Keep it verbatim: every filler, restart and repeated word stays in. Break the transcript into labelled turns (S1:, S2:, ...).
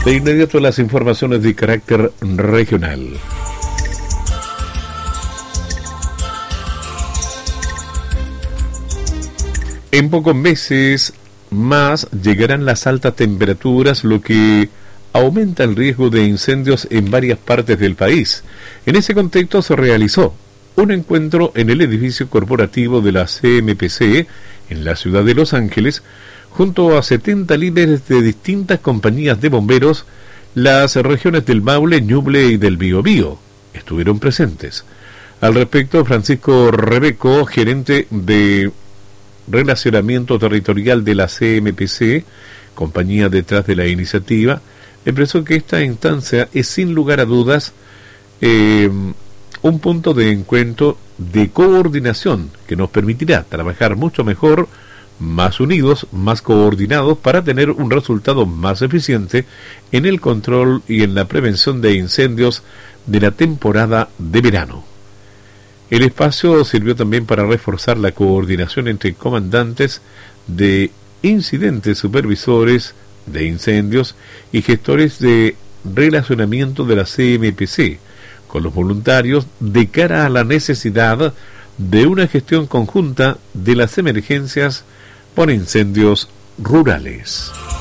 S1: De inmediato las informaciones de carácter regional. En pocos meses más llegarán las altas temperaturas, lo que aumenta el riesgo de incendios en varias partes del país. En ese contexto se realizó un encuentro en el edificio corporativo de la C M P C en la ciudad de Los Ángeles, junto a setenta líderes de distintas compañías de bomberos. Las regiones del Maule, Ñuble y del Biobío estuvieron presentes. Al respecto, Francisco Rebeco, gerente de Relacionamiento Territorial de la C M P C, compañía detrás de la iniciativa, expresó que esta instancia es sin lugar a dudas eh, un punto de encuentro de coordinación que nos permitirá trabajar mucho mejor, más unidos, más coordinados para tener un resultado más eficiente en el control y en la prevención de incendios de la temporada de verano. El espacio sirvió también para reforzar la coordinación entre comandantes de incidentes, supervisores de incendios y gestores de relacionamiento de la C M P C con los voluntarios de cara a la necesidad de una gestión conjunta de las emergencias por incendios rurales.